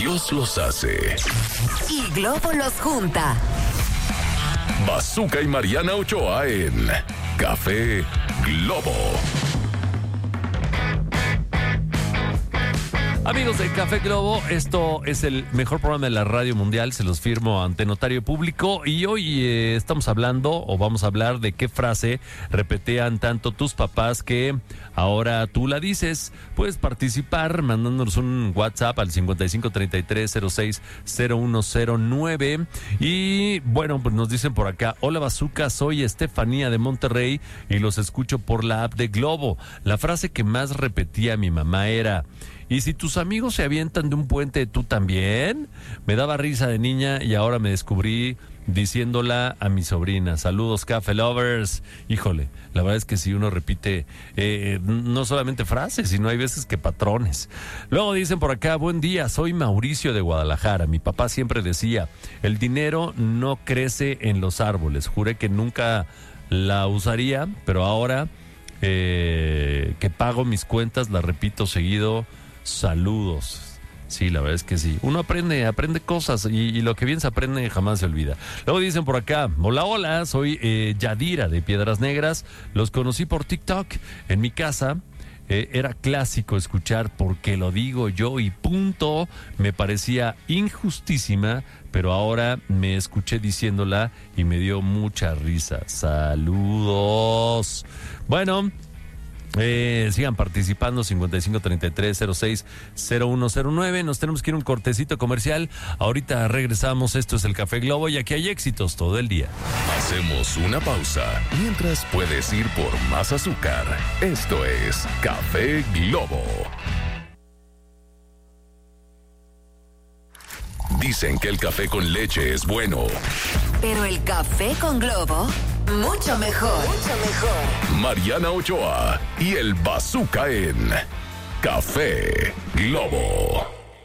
Dios los hace y Globo los junta. Bazooka y Mariana Ochoa en Café Globo. Amigos de Café Globo, esto es el mejor programa de la radio mundial, se los firmo ante notario público, y hoy estamos hablando, o vamos a hablar, de qué frase repetían tanto tus papás que ahora tú la dices. Puedes participar mandándonos un WhatsApp al 5533060109. Y bueno, pues nos dicen por acá: hola Bazooka, soy Estefanía de Monterrey y los escucho por la app de Globo. La frase que más repetía mi mamá era: ¿y si tus amigos se avientan de un puente, tú también? Me daba risa de niña y ahora me descubrí diciéndola a mi sobrina. Saludos, Café Lovers. Híjole, la verdad es que si uno repite no solamente frases, sino hay veces que patrones. Luego dicen por acá: buen día, soy Mauricio de Guadalajara. Mi papá siempre decía: el dinero no crece en los árboles. Juré que nunca la usaría, pero ahora que pago mis cuentas la repito seguido. Saludos. Sí, la verdad es que sí. Uno aprende cosas y lo que bien se aprende jamás se olvida. Luego dicen por acá: hola, soy Yadira de Piedras Negras. Los conocí por TikTok. En mi casa era clásico escuchar "porque lo digo yo" y punto. Me parecía injustísima, pero ahora me escuché diciéndola y me dio mucha risa. Saludos. Bueno, sigan participando, 5533060109. Nos tenemos que ir a un cortecito comercial. Ahorita regresamos. Esto es el Café Globo y aquí hay éxitos todo el día. Hacemos una pausa. Mientras puedes ir por más azúcar. Esto es Café Globo. Dicen que el café con leche es bueno, pero el café con Globo, mucho mejor. Mucho mejor. Mariana Ochoa y el Bazooka en Café Globo.